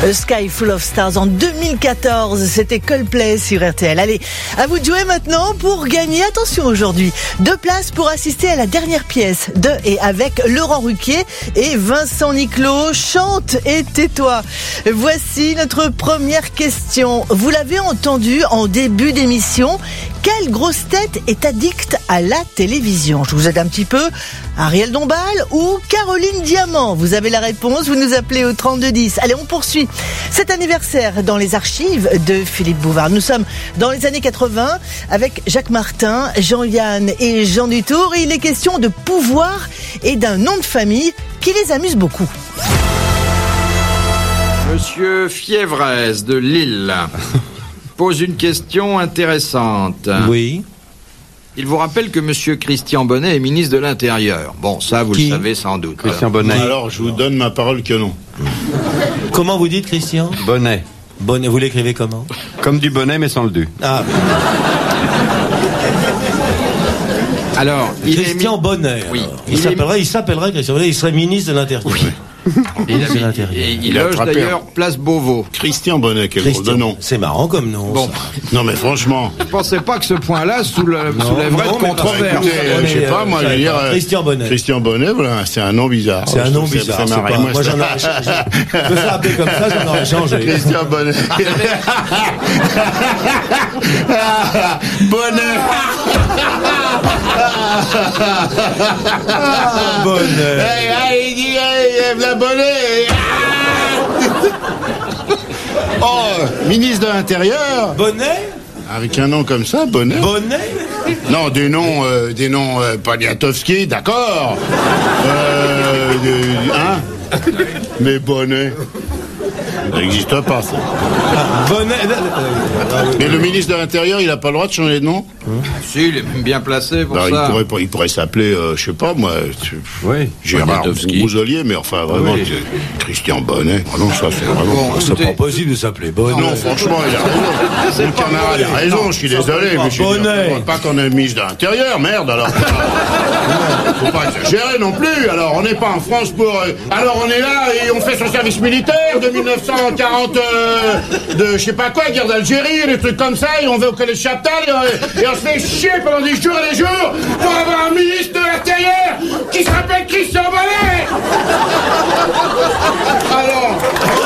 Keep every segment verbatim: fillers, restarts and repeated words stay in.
A Sky Full of Stars en deux mille quatorze, c'était Coldplay sur R T L. Allez, à vous de jouer maintenant pour gagner, attention aujourd'hui, deux places pour assister à la dernière pièce de et avec Laurent Ruquier et Vincent Niclot. Chante et tais-toi. Voici notre première question. Vous l'avez entendu en début d'émission, quelle grosse tête est addicte à la télévision? Je vous aide un petit peu. Ariel Dombal ou Caroline Diamant? Vous avez la réponse, vous nous appelez au trente-deux dix. Allez, on poursuit cet anniversaire dans les archives de Philippe Bouvard. Nous sommes dans les années quatre-vingts avec Jacques Martin, Jean-Yann et Jean Dutour. Et il est question de pouvoir et d'un nom de famille qui les amuse beaucoup. Monsieur Fiévrez de Lille pose une question intéressante. Oui. Il vous rappelle que Monsieur Christian Bonnet est ministre de l'Intérieur. Bon, ça, vous Qui? le savez sans doute. Christian Bonnet. Alors, je vous donne ma parole que non. Comment vous dites, Christian? Bonnet. Bonnet, vous l'écrivez comment? Comme du bonnet, mais sans le du. Ah. Alors, il Christian est mi- Bonnet. Oui. alors. Il, Il est- s'appellerait, il s'appellerait Christian Bonnet, il serait ministre de l'Intérieur. Oui. Il, Il, de l'Intérieur. et il Il a loge attrapé d'ailleurs place Beauvau. Christian Bonnet, quel drôle de Christian. nom. C'est marrant comme nom. Bon, ça. Non, mais franchement, je pensais pas que ce point-là soulève- Non, soulèverait non, de mais controverse. parce que- écoutez, euh, je sais Bonnet, pas, moi, euh, je veux dire... ça, euh, Christian Bonnet. Christian Bonnet, voilà, c'est un nom bizarre. C'est un Je nom trouve que bizarre. ça c'est fait marrer. pas- Moi, Moi, ça- j'en aurais changé. Je me fais appeler comme ça, j'en aurais changé. Christian Bonnet. Bonnet. Bonnet. Hey, hey, il dit, hey, la Bonnet. Oh, ministre de l'Intérieur, Bonnet? avec un nom comme ça, Bonnet. Bonnet? Non, des noms, euh, des noms euh, Poniatowski, d'accord. Euh, de- hein Mais Bonnet. Ça n'existe pas, ça. Ah, Bonnet. Mais le ministre de l'Intérieur, il n'a pas le droit de changer de nom? Si, il est même bien placé pour Alors, il ça. pourrait, pas- il pourrait s'appeler, euh, je sais pas, moi, tu- Oui. Gérard Poniatowski. Mouselier, mais enfin, vraiment, Oui. c'est Christian Bonnet. Ah non, ça, c'est vraiment... Bon, C'est écoutez, pas possible de s'appeler Bonnet. Non, franchement, il a raison. Mon camarade a raison, je suis désolé, mais je Bonnet. ne pas qu'on est ministre de l'Intérieur, merde, alors. Faut pas exagérer non plus, alors on n'est pas en France pour... euh, alors on est là et on fait son service militaire de mille neuf cent quarante, euh, de je sais pas quoi, guerre d'Algérie, des trucs comme ça, et on va au collège Chaptal, et on, et on se fait chier pendant des jours et des jours pour avoir un ministre de l'Intérieur qui s'appelle Christian Bonnet. Alors...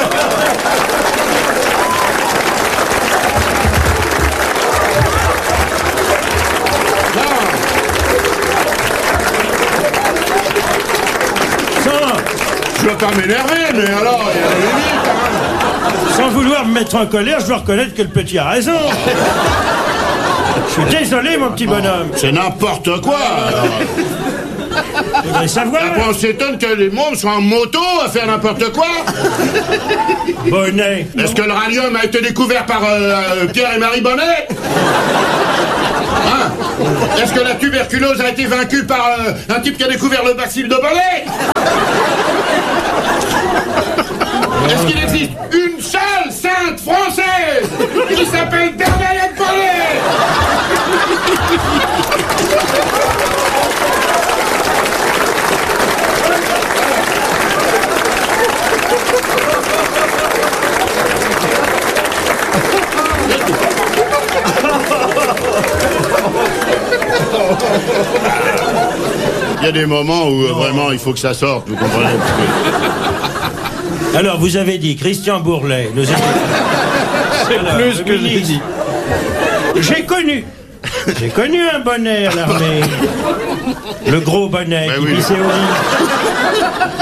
Je veux pas m'énerver, mais alors, il y a des limites, hein. Sans vouloir me mettre en colère, je dois reconnaître que le petit a raison. Je suis désolé, mon petit bonhomme. C'est n'importe quoi, alors. Je voudrais savoir. Après, on s'étonne que les mômes soient en moto à faire n'importe quoi. Bonnet. Est-ce que le radium a été découvert par euh, euh, Pierre et Marie Bonnet? Hein? Est-ce que la tuberculose a été vaincue par euh, un type qui a découvert le bacille de Bonnet? Est-ce qu'il existe une seule sainte française qui s'appelle Bernadette Bonnet? Il y a des moments où euh, vraiment il faut que ça sorte, vous comprenez? Alors, vous avez dit Christian Bourlet. Nous étions- Alors, plus le que j'ai ministre. dit. J'ai connu. J'ai connu un bonnet à l'armée. Le gros bonnet Ben qui oui. pissait au lit.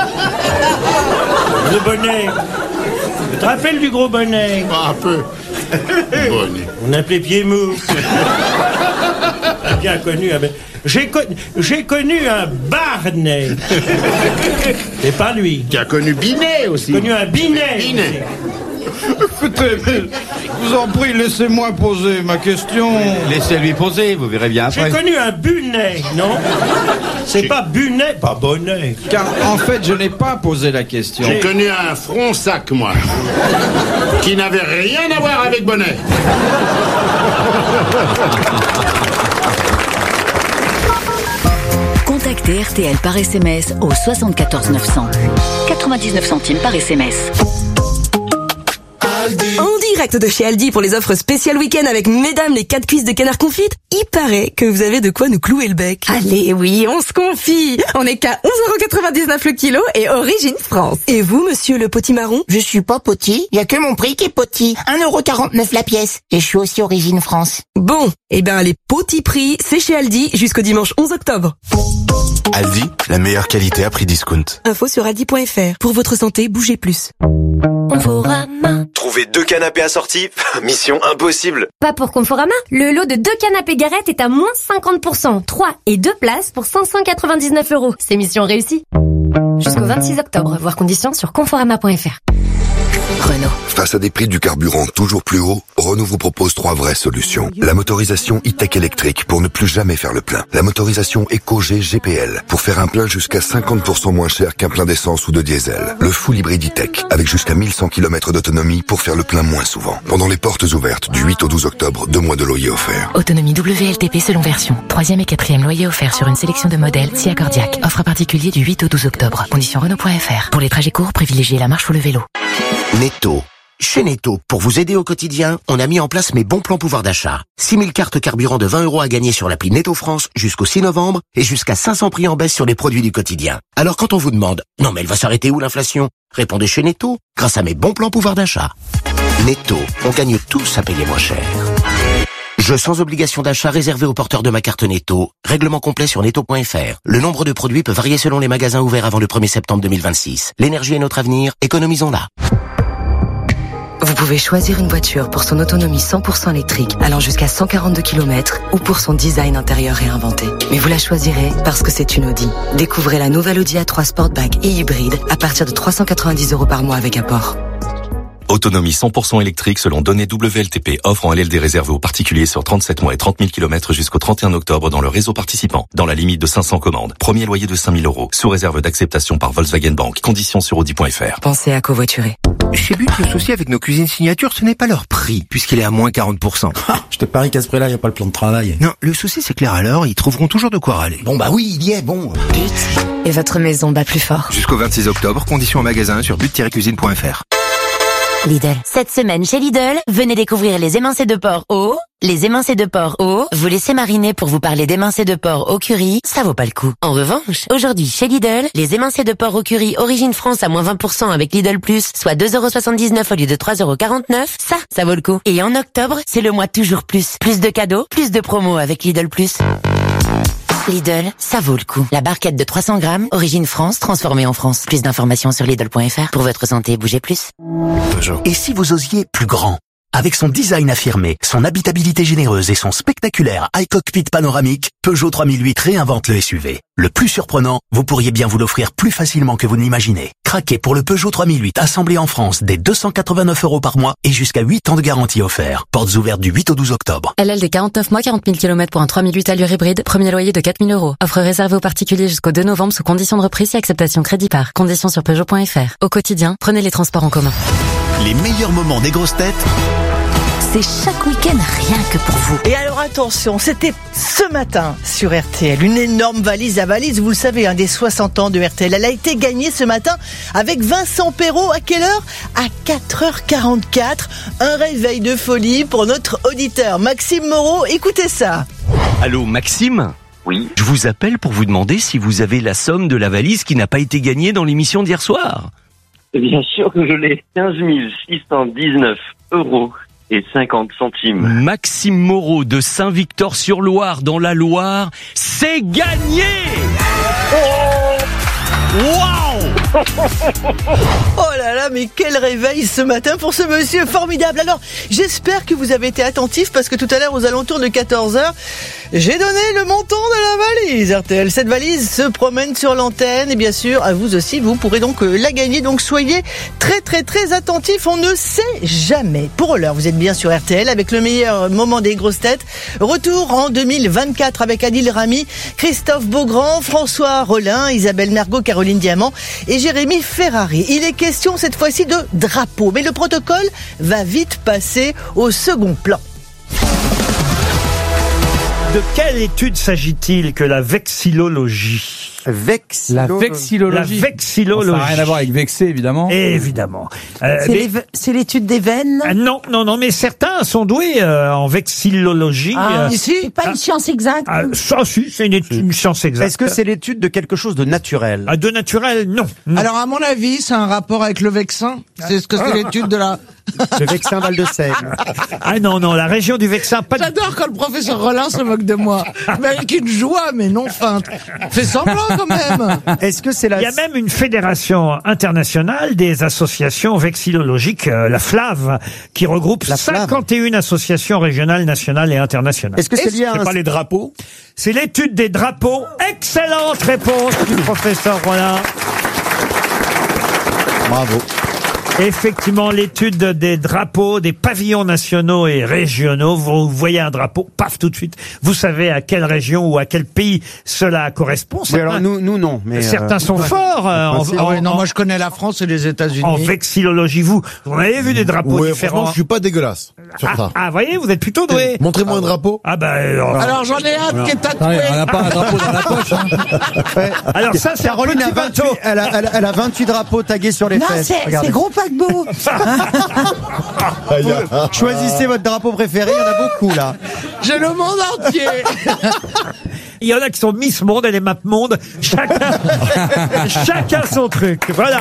Le bonnet. Tu te rappelles du gros bonnet? Pas un peu. Bonnet. On appelait pied mou. Bien connu. ah ben, J'ai con- j'ai connu un Barnet. C'est pas lui. Qui a connu Binet aussi. J'ai connu un Binet. Binet. Écoutez, mais je vous en prie, laissez-moi poser ma question. Laissez-lui poser, vous verrez bien J'ai après. connu un Bunet, non? C'est pas Bunet, pas Bonnet. Car en fait, je n'ai pas posé la question. J'ai connu un Fronsac, moi, qui n'avait rien à voir avec Bonnet. Contactez R T L par S M S au soixante-quatorze neuf cents. quatre-vingt-dix-neuf centimes par S M S. direct de chez Aldi pour les offres spéciales week-end avec mesdames les quatre cuisses de canard confites. Il paraît que vous avez de quoi nous clouer le bec. Allez, oui, on se confie. On est qu'à onze euros quatre-vingt-dix-neuf le kilo et origine France. Et vous, monsieur le potimarron? Je suis pas poti, y a que mon prix qui est poti. un euro quarante-neuf la pièce. Et je suis aussi origine France. Bon, eh ben les petits prix, c'est chez Aldi jusqu'au dimanche onze octobre. Aldi, la meilleure qualité à prix discount. Info sur aldi point f r. Pour votre santé, bougez plus. Conforama. Trouver deux canapés assortis, mission impossible. Pas pour Conforama. Le lot de deux canapés Garrett est à moins cinquante pour cent. trois et deux places pour cinq cent quatre-vingt-dix-neuf euros. C'est mission réussie. Jusqu'au vingt-six octobre. Voir conditions sur conforama point f r. Renault. Face à des prix du carburant toujours plus hauts, Renault vous propose trois vraies solutions. La motorisation e-tech électrique pour ne plus jamais faire le plein. La motorisation EcoG G P L pour faire un plein jusqu'à cinquante pour cent moins cher qu'un plein d'essence ou de diesel. Le full hybride e-tech avec jusqu'à mille cent kilomètres d'autonomie pour faire le plein moins souvent. Pendant les portes ouvertes du huit au douze octobre, deux mois de loyer offert. Autonomie W L T P selon version. Troisième et quatrième loyer offert sur une sélection de modèles si accordiaque. Offre particulier du huit au douze octobre. Conditions Renault point f r. Pour les trajets courts, privilégiez la marche ou le vélo. Netto. Chez Netto, pour vous aider au quotidien, on a mis en place mes bons plans pouvoir d'achat. six mille cartes carburant de vingt euros à gagner sur l'appli Netto France jusqu'au six novembre et jusqu'à cinq cents prix en baisse sur les produits du quotidien. Alors quand on vous demande « Non mais elle va s'arrêter où l'inflation ?» Répondez chez Netto, grâce à mes bons plans pouvoir d'achat. Netto, on gagne tous à payer moins cher. Jeu sans obligation d'achat réservé aux porteurs de ma carte Netto. Règlement complet sur netto point f r. Le nombre de produits peut varier selon les magasins ouverts avant le premier septembre deux mille vingt-six. L'énergie est notre avenir, économisons-la. Vous pouvez choisir une voiture pour son autonomie cent pour cent électrique allant jusqu'à cent quarante-deux kilomètres ou pour son design intérieur réinventé. Mais vous la choisirez parce que c'est une Audi. Découvrez la nouvelle Audi A trois Sportback et hybride à partir de trois cent quatre-vingt-dix euros par mois avec apport. Autonomie cent pour cent électrique selon données W L T P. Offre en L L D réservée aux particuliers sur trente-sept mois et trente mille kilomètres jusqu'au trente et un octobre dans le réseau participant. Dans la limite de cinq cents commandes. Premier loyer de cinq mille euros. Sous réserve d'acceptation par Volkswagen Bank. Conditions sur audi point f r. Pensez à covoiturer. Chez But, le souci avec nos cuisines signatures, ce n'est pas leur prix, puisqu'il est à moins quarante pour cent. Ah, je te parie qu'à ce prix-là, il n'y a pas le plan de travail. Non, le souci c'est que les râleurs, ils trouveront toujours de quoi râler. Bon bah oui, il y est, bon. But. Et votre maison bat plus fort. Jusqu'au vingt-six octobre, conditions en magasin sur but tiret cuisine point f r. Lidl. Cette semaine chez Lidl, venez découvrir les émincés de porc au... Les émincés de porc au... Vous laissez mariner pour vous parler d'émincés de porc au curry, ça vaut pas le coup. En revanche, aujourd'hui chez Lidl, les émincés de porc au curry Origine France à moins vingt pour cent avec Lidl Plus, soit deux euros soixante-dix-neuf au lieu de trois euros quarante-neuf, ça, ça vaut le coup. Et en octobre, c'est le mois toujours plus. Plus de cadeaux, plus de promos avec Lidl Plus. Lidl, ça vaut le coup. La barquette de trois cents grammes, Origine France, transformée en France. Plus d'informations sur Lidl point f r. Pour votre santé, bougez plus. Et si vous osiez plus grand? Avec son design affirmé, son habitabilité généreuse et son spectaculaire iCockpit panoramique, Peugeot trois mille huit réinvente le S U V. Le plus surprenant, vous pourriez bien vous l'offrir plus facilement que vous ne l'imaginez. Craquez pour le Peugeot trois mille huit assemblé en France dès deux cent quatre-vingt-neuf euros par mois et jusqu'à huit ans de garantie offert. Portes ouvertes du huit au douze octobre. L L D quarante-neuf mois, quarante mille kilomètres pour un trois mille huit allure hybride, premier loyer de quatre mille euros. Offre réservée aux particuliers jusqu'au deux novembre sous conditions de reprise et acceptation crédit par. Conditions sur Peugeot point f r. Au quotidien, prenez les transports en commun. Les meilleurs moments des grosses têtes, c'est chaque week-end rien que pour vous. Et alors attention, c'était ce matin sur R T L, une énorme valise à valise, vous le savez, un des soixante ans de R T L. Elle a été gagnée ce matin avec Vincent Perrault. À quelle heure? À quatre heures quarante-quatre. Un réveil de folie pour notre auditeur Maxime Moreau. Écoutez ça. Allô Maxime? Oui. Je vous appelle pour vous demander si vous avez la somme de la valise qui n'a pas été gagnée dans l'émission d'hier soir. Bien sûr que je l'ai. quinze mille six cent dix-neuf euros. Et cinquante centimes. Maxime Moreau de Saint-Victor-sur-Loire dans la Loire, c'est gagné! Waouh! Oh là là, mais quel réveil ce matin pour ce monsieur formidable. Alors, j'espère que vous avez été attentifs parce que tout à l'heure, aux alentours de quatorze heures, j'ai donné le montant de la valise R T L. Cette valise se promène sur l'antenne et bien sûr, à vous aussi, vous pourrez donc la gagner. Donc soyez très très très attentifs, on ne sait jamais. Pour l'heure, vous êtes bien sur R T L avec le meilleur moment des grosses têtes. Retour en deux mille vingt-quatre avec Adil Rami, Christophe Beaugrand, François Rollin, Isabelle Mergo, Caroline Diamant et Jérémy Ferrari. Il est question cette fois-ci de drapeau, mais le protocole va vite passer au second plan. De quelle étude s'agit-il que la vexillologie? Vexillologie. La vexillologie. La vexillologie. Ça n'a rien à voir avec vexer, évidemment. Évidemment. Euh, C'est mais- les ve- c'est l'étude des veines. Ah, non, non, non, mais certains sont doués euh, en vexillologie. Ah, euh, c'est pas une science exacte. ah, ça, si, c'est une, étude- une science exacte. Est-ce que c'est l'étude de quelque chose de naturel? Ah, de naturel, non. Non. Alors, à mon avis, c'est un rapport avec le Vexin. C'est ce que c'est l'étude de la... Le Vexin Val de Seine. Ah non, non, la région du Vexin, pas de... J'adore quand le professeur Rollin se moque de moi. Mais avec une joie, mais non feinte. Fais semblant quand même. Est-ce que c'est la... Il y a même une fédération internationale des associations vexillologiques, euh, la FLAV, qui regroupe La FLAV. cinquante et une associations régionales, nationales et internationales. Est-ce que c'est lié à un... les drapeaux? C'est l'étude des drapeaux. Excellente réponse du professeur Rollin. Bravo. Effectivement, l'étude des drapeaux, des pavillons nationaux et régionaux. Vous voyez un drapeau, paf, tout de suite. Vous savez à quelle région ou à quel pays cela correspond. Oui, Certains, alors nous, nous non. Mais certains euh, sont forts euh, en, c'est- en- Ouais, non, en- moi je connais la France et les États-Unis. en vexillologie. Vous, vous avez vu des drapeaux Ouais, différents. franchement, je suis pas dégueulasse sur Ah, ça. ah, voyez, vous êtes plutôt doué. Montrez-moi un drapeau. Ah bah, alors, Alors j'en ai un qui est tatoué. on n'a pas un drapeau dans la poche. Hein. Ouais. alors ça, c'est un Caroline a petit vingt-huit, bateau. elle a, elle, a, elle a vingt-huit drapeaux tagués sur les Non, fesses. c'est Regardez. c'est gros paquebot. Aïe, ah. Choisissez votre drapeau préféré, il y en a beaucoup là. J'ai le monde entier. Il y en a qui sont Miss Monde et les Map Monde. Chacun, chacun son truc. Voilà.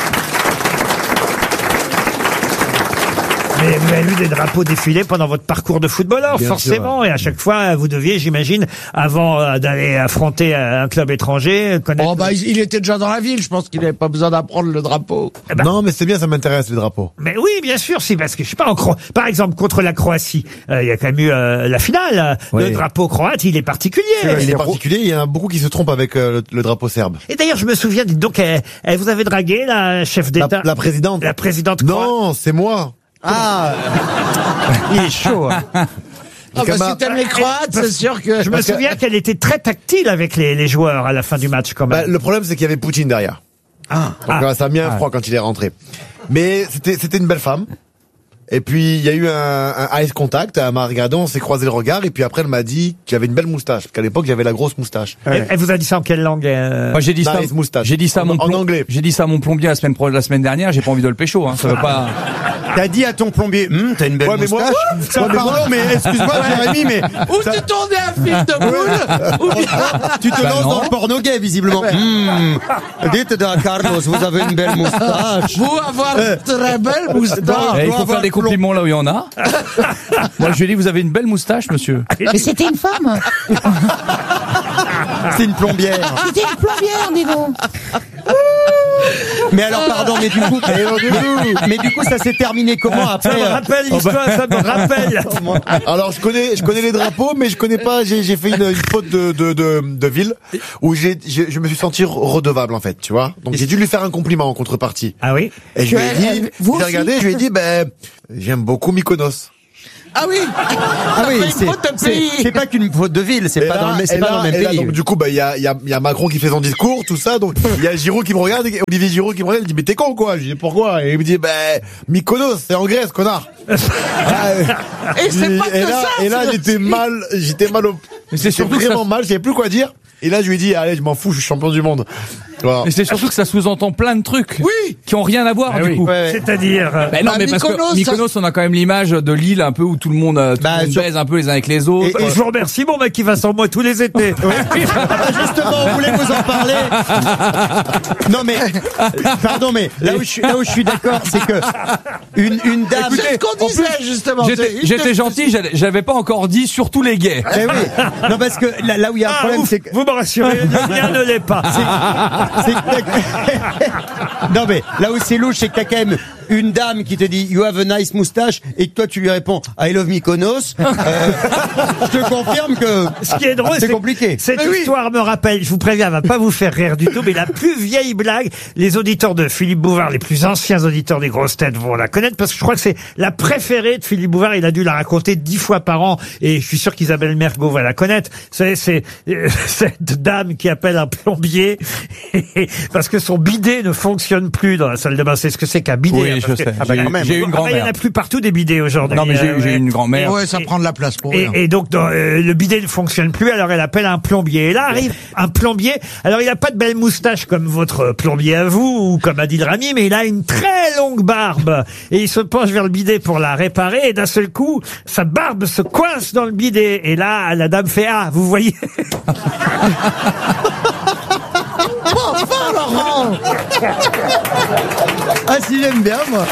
Mais vous avez vu des drapeaux défiler pendant votre parcours de footballeur, Bien forcément. Et à chaque fois, vous deviez, j'imagine, avant euh, d'aller affronter un club étranger, connaître... Oh bah il il était déjà dans la ville. Je pense qu'il n'avait pas besoin d'apprendre le drapeau. Eh ben, Non, mais c'est bien, ça m'intéresse, les drapeaux. Mais oui, bien sûr, si, parce que je sais pas, en Cro- par exemple, contre la Croatie, euh, il y a quand même eu euh, la finale. euh, Oui. Le drapeau croate, il est particulier. Il est particulier, il y en a beaucoup qui se trompent avec euh, le, le drapeau serbe. Et d'ailleurs, je me souviens, dites donc, elle, elle vous avait dragué, la chef La, d'État, la présidente. la présidente croate. Non, c'est moi. Ah, il est chaud. Hein. Ah bah Kama- si t'aimes les Croates, c'est sûr que... Je me souviens qu'elle était très tactile avec les, les joueurs à la fin du match, quand Bah, même. le problème, c'est qu'il y avait Poutine derrière. Ah, Donc Ah. euh, ça a mis un froid quand il est rentré. Mais c'était c'était une belle femme. Et puis il y a eu un, un eye contact, elle m'a regardé, on s'est croisé le regard, et puis après elle m'a dit qu'il avait une belle moustache, parce qu'à l'époque j'avais la grosse moustache. Elle, elle vous a dit ça en quelle langue euh Moi j'ai dit ça. Nice moustache. J'ai dit ça à mon En- en plom- anglais. J'ai dit ça à mon plombier la semaine pro- la semaine dernière. J'ai pas envie de le pécho. Hein. Ça veut pas. T'as dit à ton plombier, hum, t'as une belle Ouais, mais moi- moustache. Ouais, mais moi- Pardon, mais excuse-moi, Jérémy, mais Ou tu tournais un film de boule, ou bien... tu te Bah lances non. dans le porno gay visiblement. Hum, dites à Carlos, vous avez une belle moustache. Vous avoir une très belle moustache. Eh, il faut faire des compliments là où il y en a. Moi je lui ai dit, vous avez une belle moustache, monsieur. Mais c'était une femme. C'est une plombière. C'était une plombière, dis donc. Mais alors, pardon, mais du coup, mais, mais du coup, ça s'est terminé comment Ça après me euh, rappelle l'histoire, ça me rappelle. Alors je connais, je connais les drapeaux, mais je connais pas. J'ai j'ai fait une, une faute de de de, de ville où j'ai j'ai- je me suis senti redevable en fait, tu vois. Donc j'ai dû lui faire un compliment en contrepartie. Ah oui. Et je lui ai Ouais, dit, euh, vous j'ai aussi. regardé, je lui ai dit, ben j'aime beaucoup Mykonos. Ah oui. Ah oui, T'as fait une c'est faute de c'est- pays. c'est pas qu'une faute de ville, c'est Et pas là- dans le même, c'est et pas là- dans le même et là, pays. donc du coup, bah il y a il y a il y a Macron qui fait son discours, tout ça. Donc il y a Giroud qui me regarde, et Olivier Giroud qui me regarde, il dit mais t'es con quoi? Je dis pourquoi? Et il me dit ben Mykonos, c'est en Grèce, connard. Ah, Et c'est pas et que là, ça, et là c'est- j'étais mal, j'étais mal au, Mais c'est j'étais surtout que vraiment ça- mal, je savais plus quoi dire. Et là je lui ai dit allez, je m'en fous, je suis champion du monde. Voilà. Mais c'est surtout que ça sous-entend plein de trucs Oui. qui ont rien à voir Ah du oui. coup. C'est-à-dire. euh, Ben non, Bah, mais parce Mykonos, que Mykonos, on a quand même l'image de l'île un peu où tout le monde, euh, tout Bah, le monde sur- baise un peu les uns avec les autres. Et, et je vous remercie, mon mec, qui va sans moi tous les étés. Justement, on voulait vous en parler. Non mais, pardon, mais là où je suis, là où je suis d'accord, c'est que une, une dame. C'est ce qu'on disait, justement. J'étais, C'est- j'étais gentil, j'avais- j'avais pas encore dit surtout les gays. Eh oui. Non parce que là, là où il y a un Ah, problème, ouf, c'est que vous me rassurez, rien ne l'est pas. c'est que- non mais là où c'est louche, c'est que t'as quand même une dame qui te dit you have a nice moustache et que toi tu lui réponds I love Mykonos. Euh, je te confirme que Ce qui est drôle, c'est compliqué. Cette Mais oui. histoire me rappelle, je vous préviens, elle va pas vous faire rire du tout, mais la plus vieille blague, les auditeurs de Philippe Bouvard, les plus anciens auditeurs des grosses têtes vont la connaître parce que je crois que c'est la préférée de Philippe Bouvard. Il a dû la raconter dix fois par an et je suis sûr qu'Isabelle Mergo va la connaître. Vous savez, c'est euh, cette dame qui appelle un plombier parce que son bidet ne fonctionne plus dans la salle de bain. C'est ce que c'est qu'un bidet. Oui, je parce que- sais. Ah bah, J'ai- quand même. j'ai une Ah bah, grand-mère. Il y en a plus partout des bidets aujourd'hui. Non, mais j'ai- Euh, j'ai ouais. une grand-mère. Ouais, ça prend de la place pour Et, rien. et donc dans, euh, le bidet ne fonctionne plus, alors elle appelle un plombier. Et là arrive un plombier. Alors il a pas de belle moustache comme votre plombier à vous ou comme Adil Rami, mais il a une très longue barbe. Et il se penche vers le bidet pour la réparer. Et d'un seul coup, sa barbe se coince dans le bidet. Et là, la dame fait ah, vous voyez. Bon, enfin, Laurent. Ah si, j'aime bien, moi.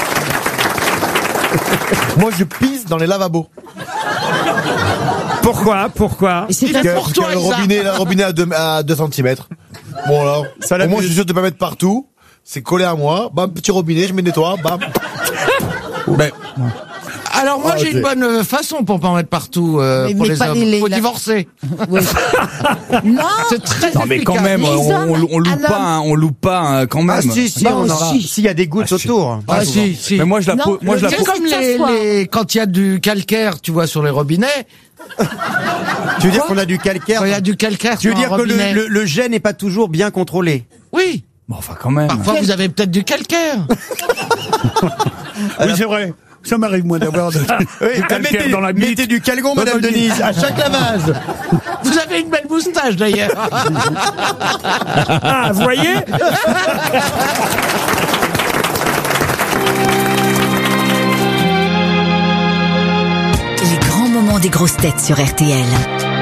Moi, je pisse dans les lavabos. Pourquoi Pourquoi Et c'est Parce fait que- pour parce toi, que le Isa. robinet, le robinet à deux, à deux centimètres. Bon, alors, Ça l'a au moins, plus- je suis sûr de pas mettre partout. C'est collé à moi. Bam, petit robinet, je me nettoie. Bam. Ben, Alors moi Ah, j'ai ok. une bonne euh, façon pour pas en mettre partout euh, Mais- pour mais les pas hommes. les- les- Faut la- divorcer. Oui. Non. C'est très non, mais quand efficace. même, Les on, hommes, on, on loupe un pas, homme- hein, on loupe pas, hein, quand même. Ah si, si, Bah, on aura. si. S'il y a des gouttes Ah, si. autour. Ah si, si. Mais moi, je la, Non, po- moi, je la, C'est le- po- comme que ça les, soit. les- quand il y a du calcaire, tu vois, sur les robinets. Tu veux dire qu'on a du calcaire Quand il y a du calcaire Tu veux sur dire un que le, robinet. le, le jet n'est pas toujours bien contrôlé? Oui. bon, enfin, quand même. Parfois vous avez peut-être du calcaire. Oui, c'est vrai. Ça m'arrive, moi, d'avoir de... Oui, du calcaire mettez, dans la bite. mettez du calgon, Dans Madame la bite. Denise, à chaque lavage. Vous avez une belle moustache d'ailleurs. Ah, vous voyez. Les grands moments des grosses têtes sur R T L.